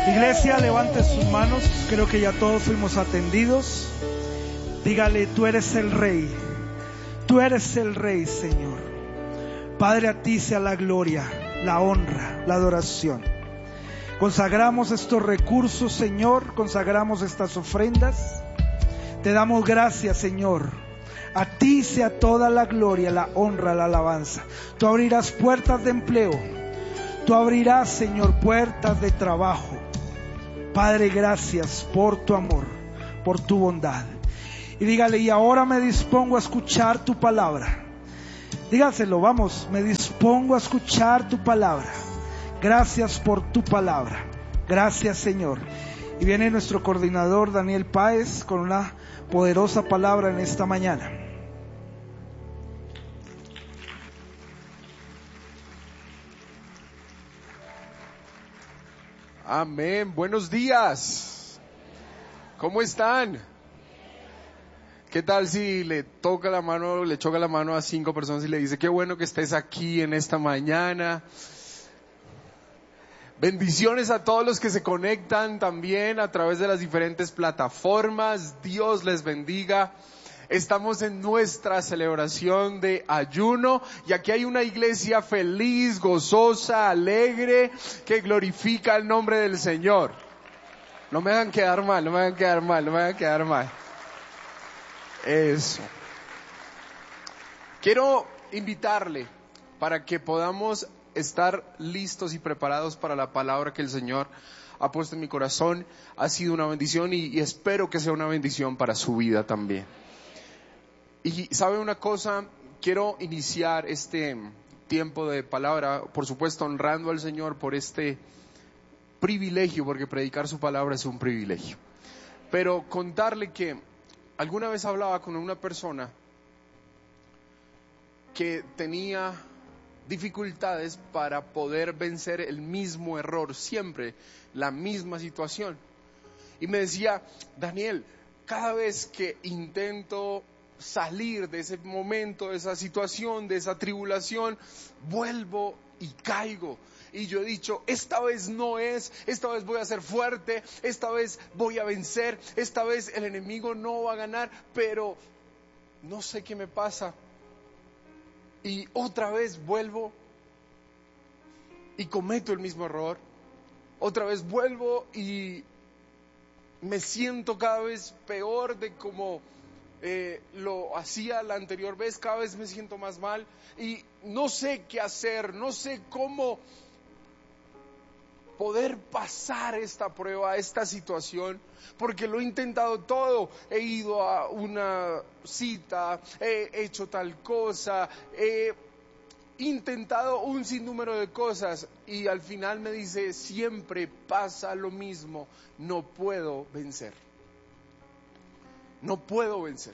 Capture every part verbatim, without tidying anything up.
Iglesia, levante sus manos. Creo que ya todos fuimos atendidos. Dígale: tú eres el Rey. Tú eres el Rey, Señor. Padre, a ti sea la gloria, la honra, la adoración. Consagramos estos recursos, Señor. Consagramos estas ofrendas. Te damos gracias, Señor. A ti sea toda la gloria, la honra, la alabanza. Tú abrirás puertas de empleo. Tú abrirás, Señor, puertas de trabajo. Padre, gracias por tu amor, por tu bondad. Y dígale: y ahora me dispongo a escuchar tu palabra. Dígaselo, vamos, me dispongo a escuchar tu palabra. Gracias por tu palabra. Gracias, Señor. Y viene nuestro coordinador Daniel Páez con una poderosa palabra en esta mañana. Amén. Buenos días. ¿Cómo están? ¿Qué tal si le toca la mano, le choca la mano a cinco personas y le dice: qué bueno que estés aquí en esta mañana? Bendiciones a todos los que se conectan también a través de las diferentes plataformas. Dios les bendiga. Estamos en nuestra celebración de ayuno y aquí hay una iglesia feliz, gozosa, alegre, que glorifica el nombre del Señor. No me hagan quedar mal, no me hagan quedar mal, no me hagan quedar mal. Eso. Quiero invitarle para que podamos estar listos y preparados para la palabra que el Señor ha puesto en mi corazón. Ha sido una bendición y, y espero que sea una bendición para su vida también. Y sabe una cosa, quiero iniciar este tiempo de palabra, por supuesto honrando al Señor por este privilegio, porque predicar su palabra es un privilegio. Pero contarle que alguna vez hablaba con una persona que tenía dificultades para poder vencer el mismo error, siempre la misma situación. Y me decía: Daniel, cada vez que intento salir de ese momento, de esa situación, de esa tribulación, vuelvo y caigo. Y yo he dicho: esta vez no es, esta vez voy a ser fuerte, esta vez voy a vencer, esta vez el enemigo no va a ganar, pero no sé qué me pasa. Y otra vez vuelvo y cometo el mismo error. Otra vez vuelvo y me siento cada vez peor de como eh, lo hacía la anterior vez. Cada vez me siento más mal y no sé qué hacer, no sé cómo poder pasar esta prueba, esta situación, porque lo he intentado todo. He ido a una cita, he hecho tal cosa, he intentado un sinnúmero de cosas y al final me dice: siempre pasa lo mismo, no puedo vencer. No puedo vencer.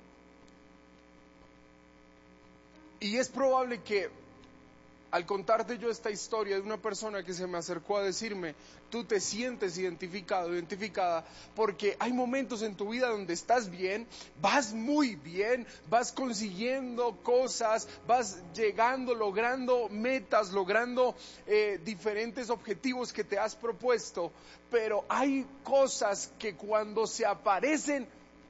Y es probable que al contarte yo esta historia de una persona que se me acercó a decirme: tú te sientes identificado, identificada, porque hay momentos en tu vida donde estás bien, vas muy bien, vas consiguiendo cosas, vas llegando, logrando metas, logrando eh, diferentes objetivos que te has propuesto, pero hay cosas que cuando se aparecen,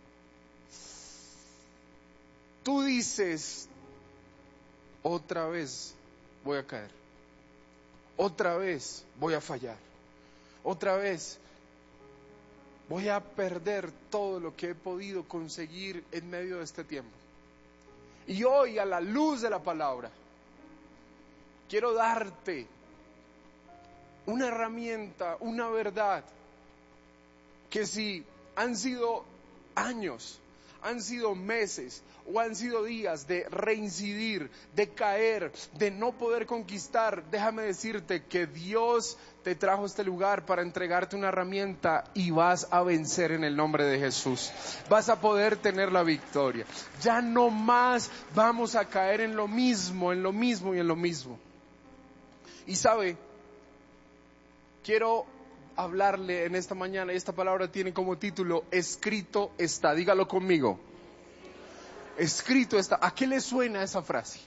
tú dices: otra vez voy a caer, otra vez voy a fallar, otra vez voy a perder todo lo que he podido conseguir en medio de este tiempo. Y hoy, a la luz de la palabra, quiero darte una herramienta, una verdad, que si han sido años, han sido meses o han sido días de reincidir, de caer, de no poder conquistar, déjame decirte que Dios te trajo a este lugar para entregarte una herramienta y vas a vencer en el nombre de Jesús. Vas a poder tener la victoria. Ya no más vamos a caer en lo mismo, en lo mismo y en lo mismo. Y sabe, quiero hablarle en esta mañana, y esta palabra tiene como título: escrito está. Dígalo conmigo. Escrito está. ¿A qué le suena esa frase?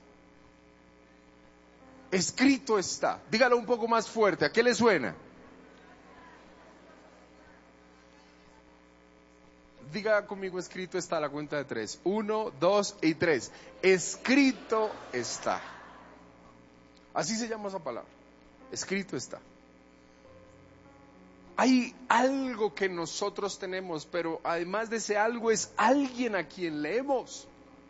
Escrito está. Dígalo un poco más fuerte. ¿A qué le suena? Diga conmigo, escrito está, a la cuenta de tres. Uno, dos y tres. Escrito está. Así se llama esa palabra. Escrito está. Hay algo que nosotros tenemos, pero además de ese algo es alguien a quien leemos.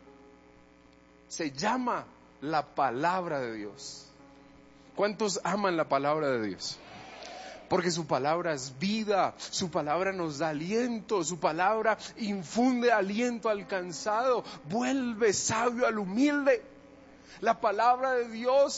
Se llama la palabra de Dios. ¿Cuántos aman la palabra de Dios? Porque su palabra es vida, su palabra nos da aliento, su palabra infunde aliento al cansado, vuelve sabio al humilde. La palabra de Dios